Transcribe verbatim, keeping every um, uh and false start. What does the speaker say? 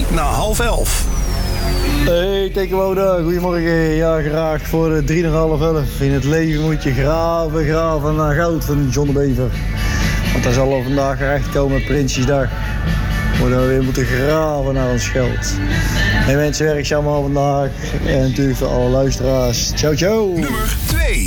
na half elf. Hey, tegenwoordig, goedemorgen. Ja, graag voor de drie naar half elf. In het leven moet je graven, graven naar goud van John de Bever. Want daar zal er vandaag gerecht komen, Prinsjesdag. We weer moeten graven naar ons geld. Hey mensen, werkzaam al vandaag. En natuurlijk voor alle luisteraars. Ciao, ciao. Nummer twee.